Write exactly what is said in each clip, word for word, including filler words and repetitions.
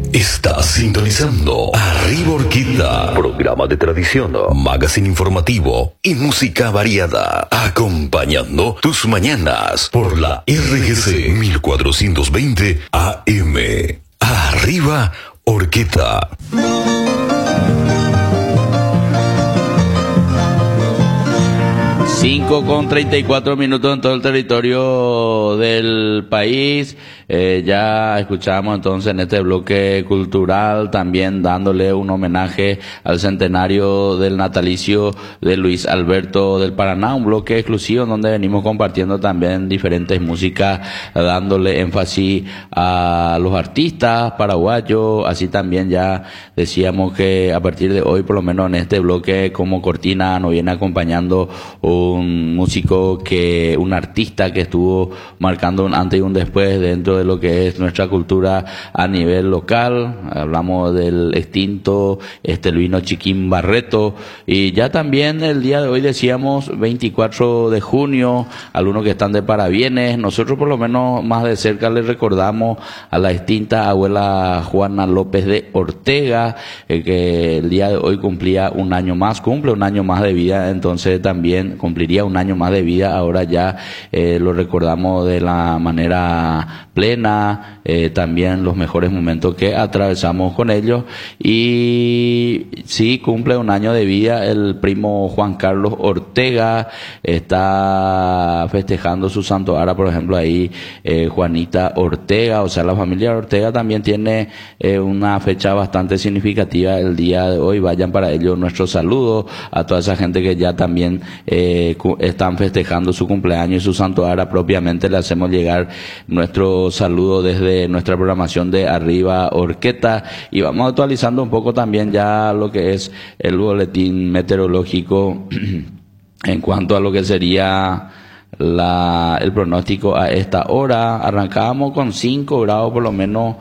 Estás sintonizando Arriba Orquídea, programa de tradición, magazine informativo y música variada, acompañando tus mañanas por la R G C mil cuatrocientos veinte A M. Arriba Orquídea. cinco con treinta y cuatro minutos en todo el territorio del país. Eh, ya escuchamos entonces en este bloque cultural también dándole un homenaje al centenario del natalicio de Luis Alberto del Paraná, un bloque exclusivo donde venimos compartiendo también diferentes músicas, dándole énfasis a los artistas paraguayos. Así también ya decíamos que a partir de hoy, por lo menos en este bloque como cortina, nos viene acompañando un un músico que, un artista que estuvo marcando un antes y un después dentro de lo que es nuestra cultura a nivel local. Hablamos del extinto Estelvino Chiquín Barreto, y ya también el día de hoy decíamos veinticuatro de junio, algunos que están de parabienes. Nosotros por lo menos más de cerca les recordamos a la extinta abuela Juana López de Ortega, eh, que el día de hoy cumplía un año más, cumple un año más de vida, entonces también cumpliría un año más de vida. Ahora ya eh, lo recordamos de la manera plena, eh, también los mejores momentos que atravesamos con ellos. Y sí, cumple un año de vida el primo Juan Carlos Ortega, está festejando su santo. Ahora, por ejemplo, ahí eh, Juanita Ortega, o sea, la familia Ortega también tiene eh, una fecha bastante significativa el día de hoy. Vayan para ello nuestro saludo a toda esa gente que ya también eh, están festejando su cumpleaños y su santo. Ahora propiamente le hacemos llegar nuestro saludo desde nuestra programación de Arriba Orquídea, y vamos actualizando un poco también ya lo que es el boletín meteorológico en cuanto a lo que sería La, el pronóstico a esta hora. Arrancábamos con cinco grados por lo menos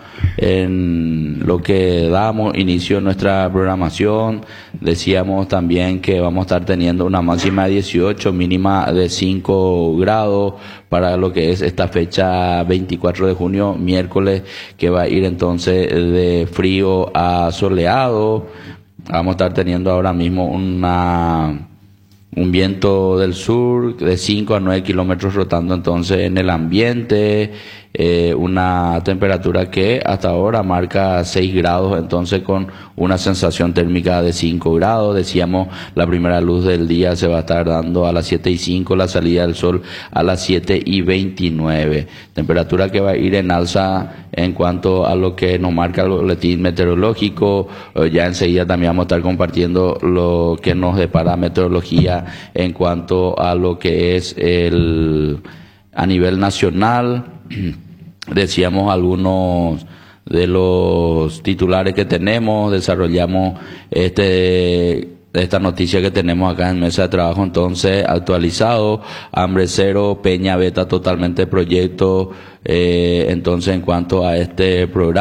en lo que damos inicio a nuestra programación. Decíamos también que vamos a estar teniendo una máxima de dieciocho, mínima de cinco grados para lo que es esta fecha veinticuatro de junio, miércoles, que va a ir entonces de frío a soleado. Vamos a estar teniendo ahora mismo una un viento del sur de cinco a nueve kilómetros rotando entonces en el ambiente, eh, una temperatura que hasta ahora marca seis grados, entonces con una sensación térmica de cinco grados. Decíamos, la primera luz del día se va a estar dando a las siete y cinco, la salida del sol a las siete y veintinueve. Temperatura que va a ir en alza en cuanto a lo que nos marca el boletín meteorológico. Eh, ya enseguida también vamos a estar compartiendo lo que nos depara meteorología en cuanto a lo que es el a nivel nacional. Decíamos algunos de los titulares que tenemos, desarrollamos este esta noticia que tenemos acá en Mesa de Trabajo, entonces actualizado. Hambre cero, Peña veta totalmente proyecto, eh, entonces en cuanto a este programa.